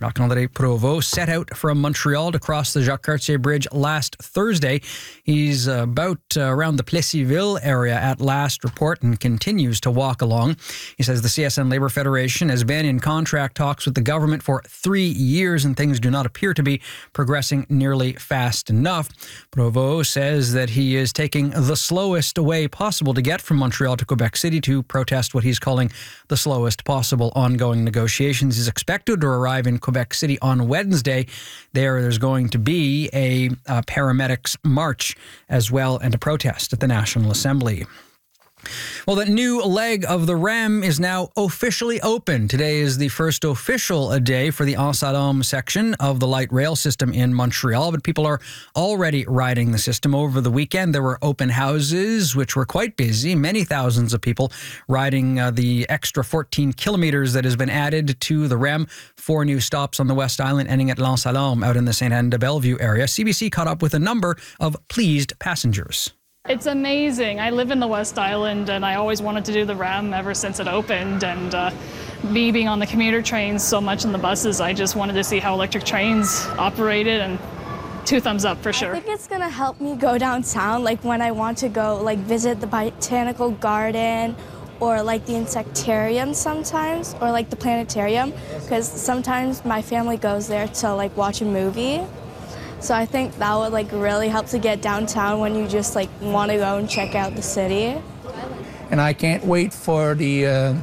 Marc-André Provost set out from Montreal to cross the Jacques-Cartier Bridge last Thursday. He's about around the Plessisville area at last report and continues to walk along. He says the CSN Labour Federation has been in contract talks with the government for 3 years and things do not appear to be progressing nearly fast enough. Provost says that he is taking the slowest way possible to get from Montreal to Quebec City to protest what he's calling the slowest possible ongoing negotiations. He's expected to arrive in Quebec City on Wednesday. There's going to be a paramedics march as well and a protest at the National Assembly. Well, the new leg of the REM is now officially open. Today is the first official day for the Anse-Adam section of the light rail system in Montreal, but people are already riding the system. Over the weekend, there were open houses, which were quite busy. Many thousands of people riding the extra 14 kilometers that has been added to the REM. 4 new stops on the West Island, ending at L'Anse-Adam out in the Sainte-Anne-de-Bellevue area. CBC caught up with a number of pleased passengers. It's amazing. I live in the West Island and I always wanted to do the REM ever since it opened. And me being on the commuter trains so much in the buses, I just wanted to see how electric trains operated, and 2 thumbs up for sure. I think it's going to help me go downtown, like when I want to go visit the botanical garden or the insectarium sometimes, or the planetarium, because sometimes my family goes there to watch a movie. So I think that would really help to get downtown when you just want to go and check out the city. And I can't wait for the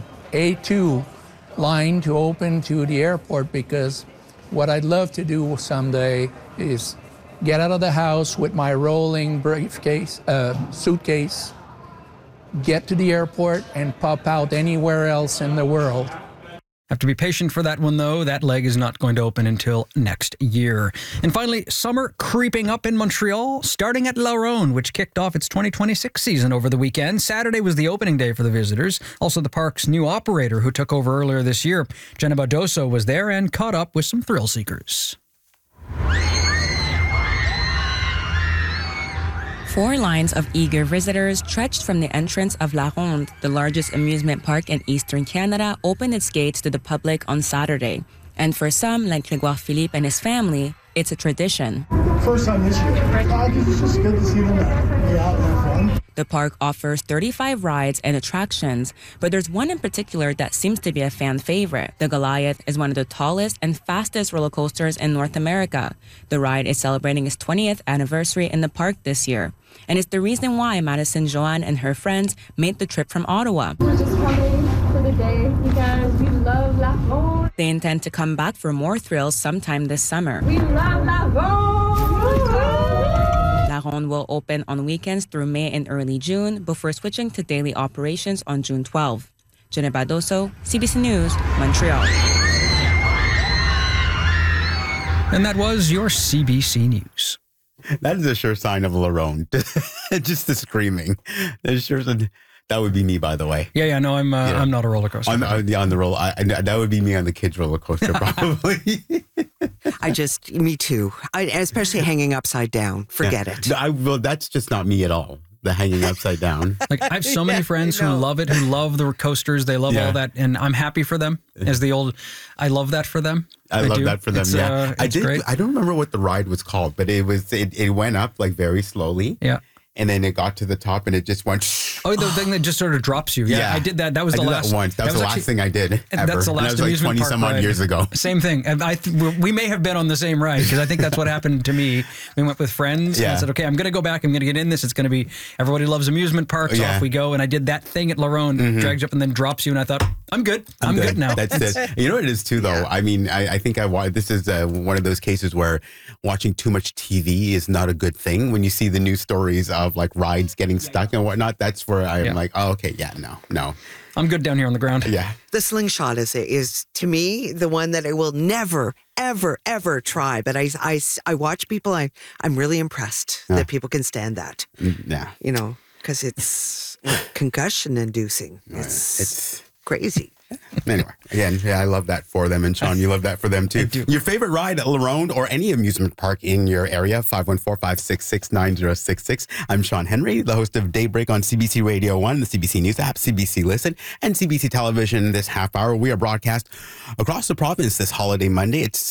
A2 line to open to the airport, because what I'd love to do someday is get out of the house with my rolling suitcase, get to the airport and pop out anywhere else in the world. Have to be patient for that one, though. That leg is not going to open until next year. And finally, summer creeping up in Montreal, starting at La Ronde, which kicked off its 2026 season over the weekend. Saturday was the opening day for the visitors. Also, the park's new operator, who took over earlier this year, Jenna Badoso, was there and caught up with some thrill seekers. 4 lines of eager visitors stretched from the entrance of La Ronde, the largest amusement park in Eastern Canada, opened its gates to the public on Saturday. And for some, like Grégoire Philippe and his family, it's a tradition. First time this year. It's just good to see them be out and have fun. The park offers 35 rides and attractions, but there's one in particular that seems to be a fan favorite. The Goliath is one of the tallest and fastest roller coasters in North America. The ride is celebrating its 20th anniversary in the park this year. And it's the reason why Madison Joanne and her friends made the trip from Ottawa. We're just coming for the day because we love La Ronde. They intend to come back for more thrills sometime this summer. We love La Ronde! La Ronde will open on weekends through May and early June before switching to daily operations on June 12. Jenna Badoso, CBC News, Montreal. And that was your CBC News. That is a sure sign of La Ronde. Just the screaming. That would be me, by the way. Yeah, no, I'm not a roller coaster. On the roller, that would be me on the kids' roller coaster, probably. Me too. Especially hanging upside down. Forget it. Well, that's just not me at all. The hanging upside down. I have so many friends who love it, who love the coasters. They love all that, and I'm happy for them. I love that for them. I love that for them. It's great. I don't remember what the ride was called, but it went up very slowly. Yeah. And then it got to the top and it just went. Oh, the thing that just sort of drops you. Yeah. I did that. That was the last. That once. That was the last thing I did ever. That's the last amusement park 20 some odd years ago. Same thing. And we may have been on the same ride, because I think that's what happened to me. We went with friends and I said, okay, I'm going to go back. I'm going to get in this. It's going to be, everybody loves amusement parks. Yeah. Off we go. And I did that thing at La Ronde, drags you up and then drops you. And I thought, I'm good. I'm good now. That's it. You know what it is too, though? I mean, I think this is one of those cases where watching too much TV is not a good thing. When you see the news stories of rides getting stuck and whatnot, that's where I'm like, oh, okay, no. I'm good down here on the ground. Yeah. The slingshot is to me the one that I will never, ever, ever try. But I watch people. I'm really impressed that people can stand that. Yeah. Because it's concussion inducing. It's crazy. Anyway, again, I love that for them. And Sean, you love that for them too. Your favorite ride at La Ronde or any amusement park in your area, 514-566-9066. I'm Sean Henry, the host of Daybreak on CBC Radio 1, the CBC News app, CBC Listen, and CBC Television this half hour. We are broadcast across the province this holiday Monday. It's